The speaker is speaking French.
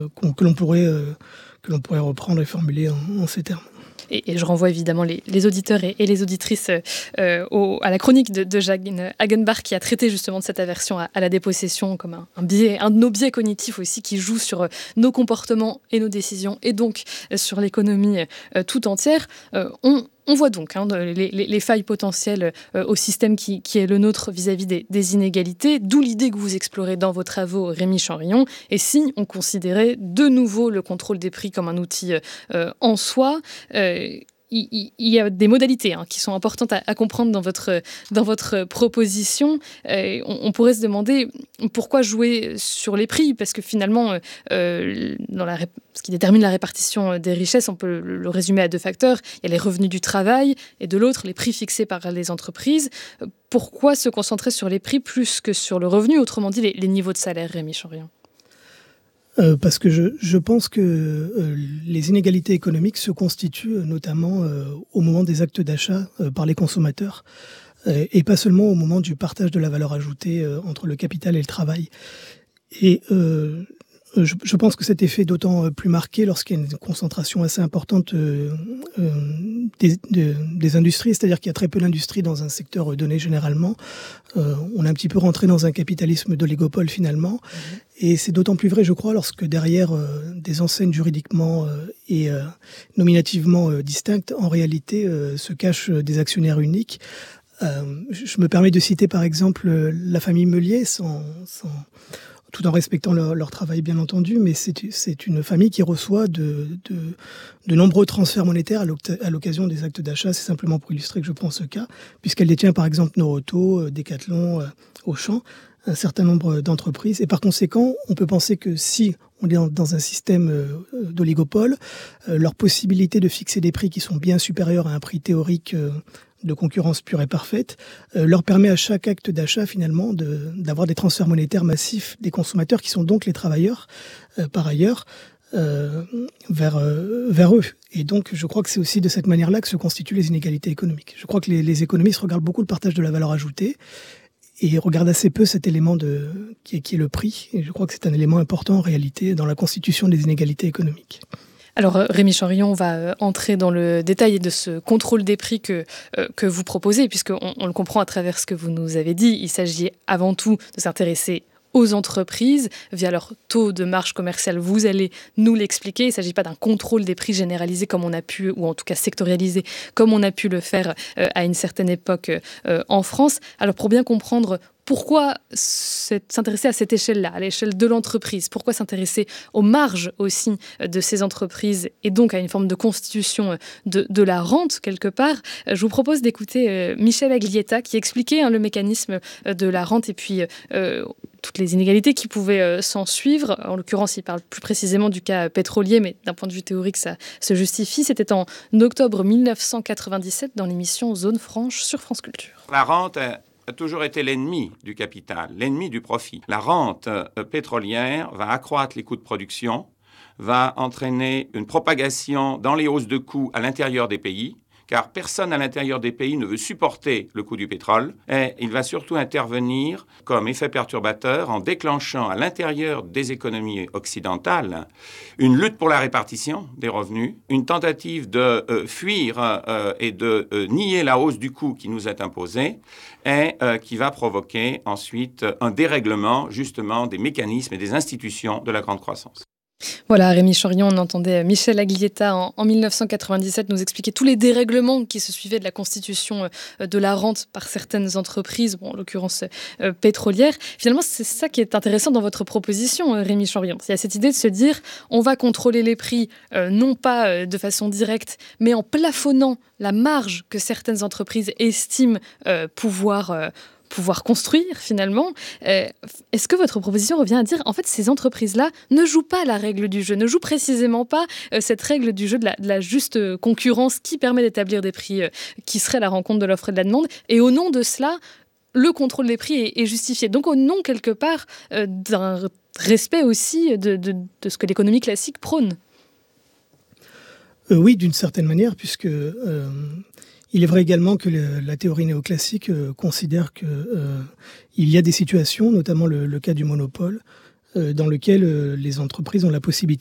que l'on pourrait reprendre et formuler en ces termes. Et je renvoie évidemment les auditeurs et les auditrices à la chronique de Jacques Hagenbach qui a traité justement de cette aversion à la dépossession comme un de nos biais cognitifs aussi qui joue sur nos comportements et nos décisions et donc sur l'économie tout entière. On voit donc les failles potentielles au système qui est le nôtre vis-à-vis des inégalités, d'où l'idée que vous explorez dans vos travaux, Rémi Chanrion. Et si on considérait de nouveau le contrôle des prix comme un outil en soi, il y a des modalités qui sont importantes à comprendre dans votre proposition. On pourrait se demander pourquoi jouer sur les prix, parce que finalement, ce qui détermine la répartition des richesses, on peut le résumer à deux facteurs. Il y a les revenus du travail et de l'autre, les prix fixés par les entreprises. Pourquoi se concentrer sur les prix plus que sur le revenu, autrement dit les niveaux de salaire, Rémi Chanrion ? Parce que je pense que les inégalités économiques se constituent notamment au moment des actes d'achat par les consommateurs et pas seulement au moment du partage de la valeur ajoutée entre le capital et le travail. Et je pense que cet effet est d'autant plus marqué lorsqu'il y a une concentration assez importante des industries, c'est-à-dire qu'il y a très peu d'industries dans un secteur donné généralement. On est un petit peu rentré dans un capitalisme d'oligopole finalement. Et c'est d'autant plus vrai, je crois, lorsque derrière des enseignes juridiquement et nominativement distinctes, en réalité, se cachent des actionnaires uniques. Je me permets de citer par exemple la famille Meunier, tout en respectant leur travail bien entendu, mais c'est une famille qui reçoit de nombreux transferts monétaires à l'occasion des actes d'achat. C'est simplement pour illustrer que je prends ce cas, puisqu'elle détient par exemple Noroto, Decathlon, Auchan, un certain nombre d'entreprises. Et par conséquent, on peut penser que si on est dans un système d'oligopole, leur possibilité de fixer des prix qui sont bien supérieurs à un prix théorique de concurrence pure et parfaite, leur permet à chaque acte d'achat finalement d'avoir des transferts monétaires massifs des consommateurs qui sont donc les travailleurs par ailleurs vers eux. Et donc je crois que c'est aussi de cette manière-là que se constituent les inégalités économiques. Je crois que les économistes regardent beaucoup le partage de la valeur ajoutée et regardent assez peu cet élément qui est le prix. Et je crois que c'est un élément important en réalité dans la constitution des inégalités économiques. Alors Rémi Chanrion, on va entrer dans le détail de ce contrôle des prix que vous proposez, puisqu'on le comprend à travers ce que vous nous avez dit. Il s'agit avant tout de s'intéresser aux entreprises via leur taux de marge commerciale. Vous allez nous l'expliquer. Il ne s'agit pas d'un contrôle des prix généralisé comme on a pu, ou en tout cas sectorialisé, comme on a pu le faire à une certaine époque en France. Alors pour bien comprendre pourquoi s'intéresser à cette échelle-là, à l'échelle de l'entreprise? Pourquoi s'intéresser aux marges aussi de ces entreprises et donc à une forme de constitution de la rente quelque part? Je vous propose d'écouter Michel Aglietta qui expliquait le mécanisme de la rente et puis toutes les inégalités qui pouvaient s'en suivre. En l'occurrence, il parle plus précisément du cas pétrolier, mais d'un point de vue théorique, ça se justifie. C'était en octobre 1997 dans l'émission Zone Franche sur France Culture. La rente a toujours été l'ennemi du capital, l'ennemi du profit. La rente pétrolière va accroître les coûts de production, va entraîner une propagation dans les hausses de coûts à l'intérieur des pays, car personne à l'intérieur des pays ne veut supporter le coût du pétrole. Et il va surtout intervenir comme effet perturbateur en déclenchant à l'intérieur des économies occidentales une lutte pour la répartition des revenus, une tentative de fuir et de nier la hausse du coût qui nous est imposée et qui va provoquer ensuite un dérèglement justement des mécanismes et des institutions de la grande croissance. Voilà, Rémi Chanrion, on entendait Michel Aglietta en 1997 nous expliquer tous les dérèglements qui se suivaient de la constitution de la rente par certaines entreprises, en l'occurrence pétrolières. Finalement, c'est ça qui est intéressant dans votre proposition, Rémi Chanrion. Il y a cette idée de se dire, on va contrôler les prix, non pas de façon directe, mais en plafonnant la marge que certaines entreprises estiment pouvoir construire finalement. Est-ce que votre proposition revient à dire en fait ces entreprises-là ne jouent pas la règle du jeu, ne jouent précisément pas cette règle du jeu de la juste concurrence qui permet d'établir des prix qui seraient à la rencontre de l'offre et de la demande, et au nom de cela, le contrôle des prix est justifié. Donc au nom quelque part d'un respect aussi de ce que l'économie classique prône. Oui, d'une certaine manière, puisque il est vrai également que la théorie néoclassique considère qu'il y a des situations, notamment le cas du monopole, dans lequel les entreprises ont la possibilité